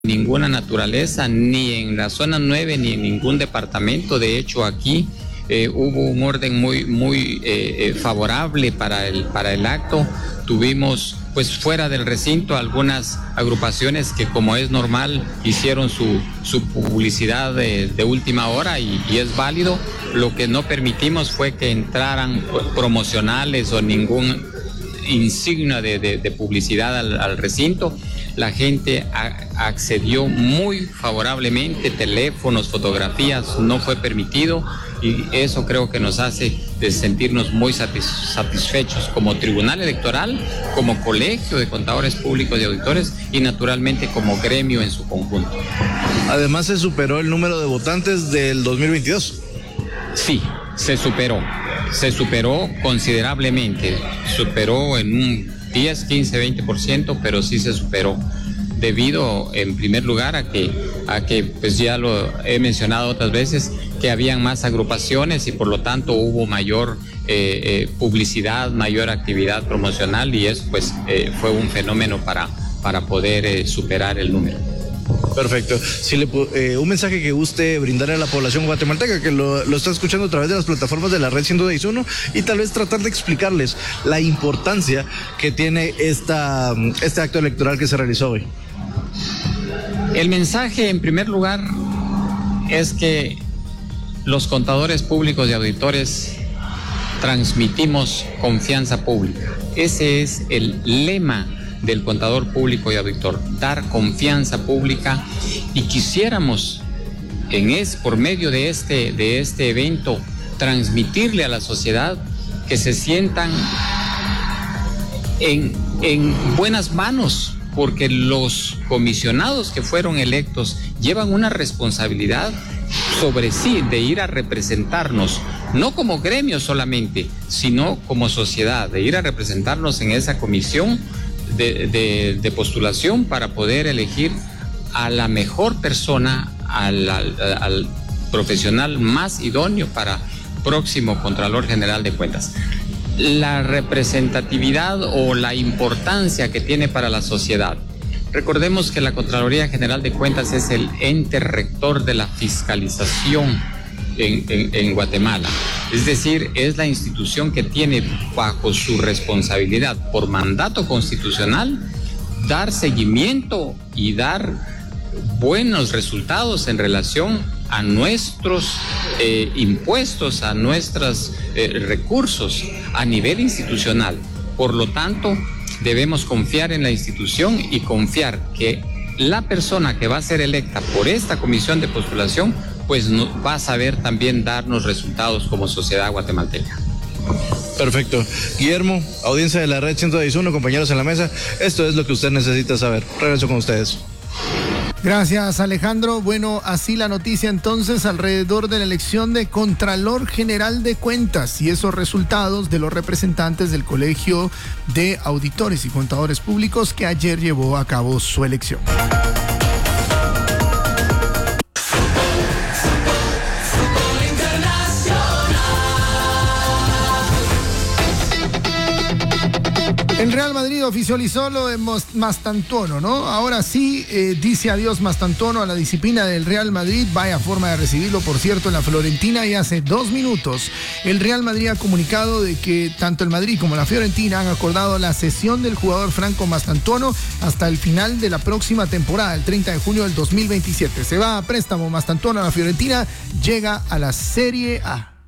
ninguna naturaleza, ni en la zona 9, ni en ningún departamento. De hecho, aquí hubo un orden muy favorable para el acto. Tuvimos, pues, fuera del recinto algunas agrupaciones que, como es normal, hicieron su publicidad de última hora y es válido. Lo que no permitimos fue que entraran promocionales o ningún insignia de publicidad al recinto. La gente accedió muy favorablemente, teléfonos, fotografías, no fue permitido, y eso creo que nos hace sentirnos muy satisfechos como Tribunal Electoral, como Colegio de Contadores Públicos y Auditores y naturalmente como gremio en su conjunto. Además, se superó el número de votantes del 2022. Sí, se superó considerablemente, superó en un 10, 15, 20%, pero sí se superó, debido en primer lugar a que pues ya lo he mencionado otras veces, que habían más agrupaciones y por lo tanto hubo mayor publicidad, mayor actividad promocional, y eso pues fue un fenómeno para poder superar el número. Perfecto. Un mensaje que guste brindarle a la población guatemalteca que lo está escuchando a través de las plataformas de la Red 161, y tal vez tratar de explicarles la importancia que tiene este acto electoral que se realizó hoy. El mensaje, en primer lugar, es que los contadores públicos y auditores transmitimos confianza pública. Ese es el lema del contador público y auditor, dar confianza pública, y quisiéramos por medio de este evento transmitirle a la sociedad que se sientan en buenas manos, porque los comisionados que fueron electos llevan una responsabilidad sobre sí de ir a representarnos, no como gremio solamente, sino como sociedad, de ir a representarnos en esa comisión de postulación para poder elegir a la mejor persona, al profesional más idóneo para próximo Contralor General de Cuentas. La representatividad o la importancia que tiene para la sociedad. Recordemos que la Contraloría General de Cuentas es el ente rector de la fiscalización en Guatemala. Es decir, es la institución que tiene bajo su responsabilidad por mandato constitucional dar seguimiento y dar buenos resultados en relación a nuestros impuestos, a nuestros recursos a nivel institucional. Por lo tanto, debemos confiar en la institución y confiar que la persona que va a ser electa por esta comisión de postulación pues va a saber también darnos resultados como sociedad guatemalteca. Perfecto. Guillermo, audiencia de la Red 161, compañeros en la mesa, esto es lo que usted necesita saber. Regreso con ustedes. Gracias, Alejandro. Bueno, así la noticia entonces alrededor de la elección de Contralor General de Cuentas y esos resultados de los representantes del Colegio de Auditores y Contadores Públicos que ayer llevó a cabo su elección. El Real Madrid oficializó lo de Mastantuono, ¿no? Ahora sí dice adiós Mastantuono a la disciplina del Real Madrid. Vaya forma de recibirlo, por cierto, en la Florentina. Y hace 2 minutos el Real Madrid ha comunicado de que tanto el Madrid como la Fiorentina han acordado la cesión del jugador Franco Mastantuono hasta el final de la próxima temporada, el 30 de junio del 2027. Se va a préstamo Mastantuono a la Fiorentina, llega a la Serie A.